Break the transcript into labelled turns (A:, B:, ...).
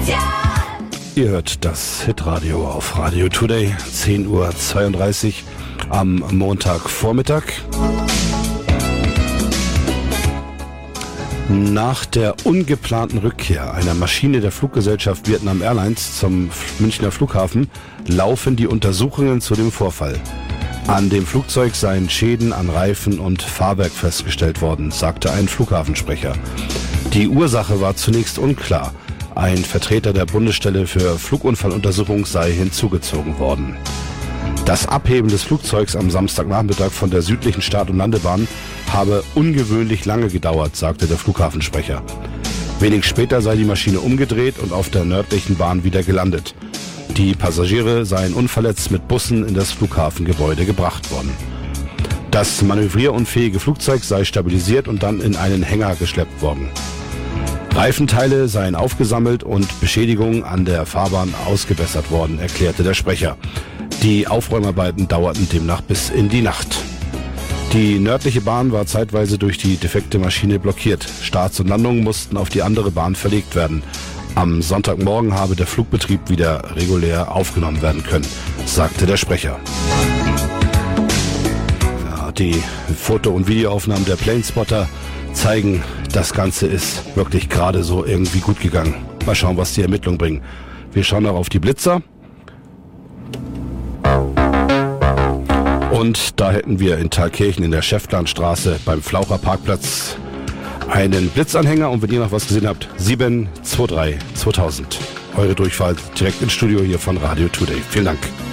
A: Ihr hört das Hitradio auf Radio Today, 10:32 Uhr am Montagvormittag. Nach der ungeplanten Rückkehr einer Maschine der Fluggesellschaft Vietnam Airlines zum Münchner Flughafen laufen die Untersuchungen zu dem Vorfall. An dem Flugzeug seien Schäden an Reifen und Fahrwerk festgestellt worden, sagte ein Flughafensprecher. Die Ursache war zunächst unklar. Ein Vertreter der Bundesstelle für Flugunfalluntersuchung sei hinzugezogen worden. Das Abheben des Flugzeugs am Samstagnachmittag von der südlichen Start- und Landebahn habe ungewöhnlich lange gedauert, sagte der Flughafensprecher. Wenig später sei die Maschine umgedreht und auf der nördlichen Bahn wieder gelandet. Die Passagiere seien unverletzt mit Bussen in das Flughafengebäude gebracht worden. Das manövrierunfähige Flugzeug sei stabilisiert und dann in einen Hänger geschleppt worden. Reifenteile seien aufgesammelt und Beschädigungen an der Fahrbahn ausgebessert worden, erklärte der Sprecher. Die Aufräumarbeiten dauerten demnach bis in die Nacht. Die nördliche Bahn war zeitweise durch die defekte Maschine blockiert. Starts und Landungen mussten auf die andere Bahn verlegt werden. Am Sonntagmorgen habe der Flugbetrieb wieder regulär aufgenommen werden können, sagte der Sprecher. Ja, die Foto- und Videoaufnahmen der Planespotter zeigen, das Ganze ist wirklich gerade so irgendwie gut gegangen. Mal schauen, was die Ermittlungen bringen. Wir schauen auch auf die Blitzer. Und da hätten wir in Thalkirchen in der Schäftlarnstraße beim Flaucher Parkplatz einen Blitzanhänger. Und wenn ihr noch was gesehen habt, 723 2000. Eure Durchfahrt direkt ins Studio hier von Radio Today. Vielen Dank.